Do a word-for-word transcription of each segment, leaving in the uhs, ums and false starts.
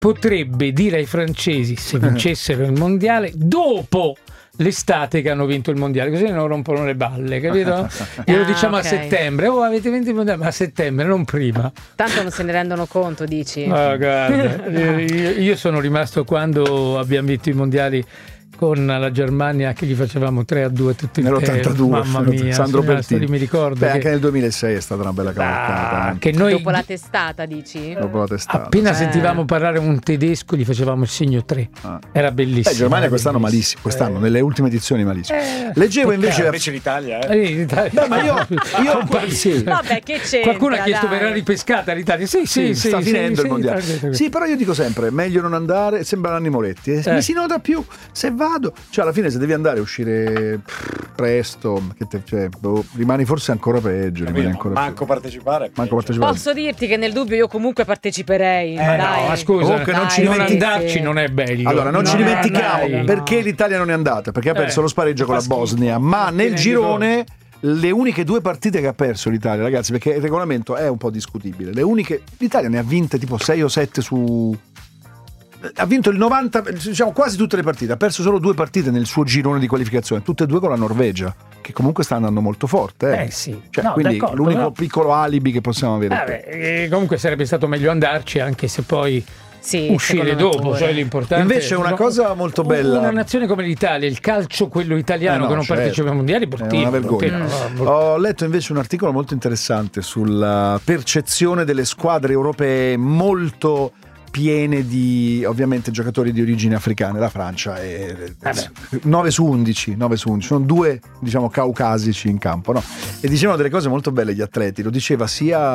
potrebbe dire ai francesi, se vincessero il mondiale, dopo l'estate che hanno vinto il mondiale, così non rompono le balle, capito? Glielo Ah, diciamo ok. a settembre, oh avete vinto il mondiale, ma a settembre, non prima. Tanto non se ne rendono conto, dici? Oh, guarda, io, io sono rimasto quando abbiamo vinto i mondiali con la Germania, che gli facevamo tre a due tutto il nell'ottantadue, mamma mia, Sandro sono rimasto lì, Bertini. mi ricordo Beh, che, anche nel duemilasei è stata una bella cavalcata. ah, eh. che noi Dopo la testata, dici? Dopo la testata. appena Eh. sentivamo parlare un tedesco gli facevamo il segno tre, Ah. era bellissimo. Eh, Germania era quest'anno bellissimo. malissimo, quest'anno, Eh. nelle ultime edizioni malissimo. Eh, Leggevo invece... Invece l'Italia, eh. Eh, l'Italia- No, ma io- io- sì. Vabbè, che c'entra, Qualcuno ha chiesto dai. verrà ripescata l'Italia? Sì, sì, Sì, sì, sta sì, finendo sì, il mondiale. sì, sì. Sì, però io dico sempre, meglio non andare, sembra Nanni Moretti, eh. Eh. Mi si nota più se vado, cioè alla fine se devi andare a uscire pff, presto, che te- cioè, boh, rimani forse ancora peggio, rimani Capito? ancora Manco partecipare. è manco peggio. partecipare. Posso dirti che nel dubbio io comunque parteciperei. Eh, dai. No, ma scusa, Comunque non Dai, ci non dimentichi- andarci sì. non è bello. Allora, non No, ci dimentichiamo dai. perché l'Italia non è andata, perché ha perso Eh, lo spareggio con la fa schifo. Bosnia, ma nel rendi girone le uniche due partite che ha perso l'Italia, ragazzi, perché il regolamento è un po' discutibile. Le uniche l'Italia ne ha vinte tipo sei o sette su ha vinto il novanta, diciamo quasi tutte le partite, ha perso solo due partite nel suo girone di qualificazione, tutte e due con la Norvegia, che comunque sta andando molto forte. Eh, Eh sì, Cioè, no, quindi d'accordo, l'unico però- piccolo alibi che possiamo avere. Vabbè, eh, comunque sarebbe stato meglio andarci, anche se poi Sì, uscire secondo me dopo, pure. cioè l'importante. Invece una no, cosa molto bella- una nazione come l'Italia, il calcio quello italiano Eh no, che non certo. partecipa ai mondiali è È bruttino, una vergogna. bruttino, no, Ho letto invece un articolo molto interessante sulla percezione delle squadre europee molto piene di ovviamente giocatori di origine africana. La Francia è nove su undici, nove su undici, sono due diciamo caucasici in campo, no? E dicevano delle cose molto belle gli atleti, lo diceva sia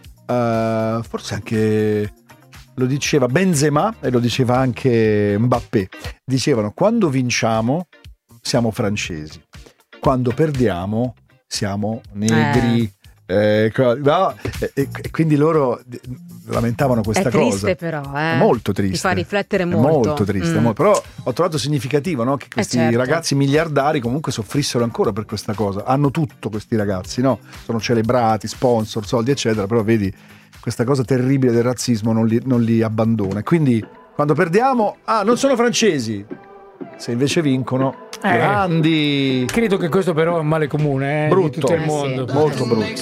eh, forse anche lo diceva Benzema e lo diceva anche Mbappé. Dicevano: quando vinciamo siamo francesi, quando perdiamo siamo negri. Eh, co- no, e, e- e quindi loro d- lamentavano questa È triste cosa. però, eh. È molto triste. Ti fa riflettere È molto. molto triste, Mm. mo- però ho trovato significativo, no, che questi certo. ragazzi miliardari comunque soffrissero ancora per questa cosa. Hanno tutto questi ragazzi, no? Sono celebrati, sponsor, soldi eccetera, però vedi questa cosa terribile del razzismo non li, non li abbandona. Quindi quando perdiamo, ah, non sono francesi. Se invece vincono, Eh. grandi. credo che questo però è un male comune, eh, di Brutto. tutto il Eh sì. mondo. Molto brutto.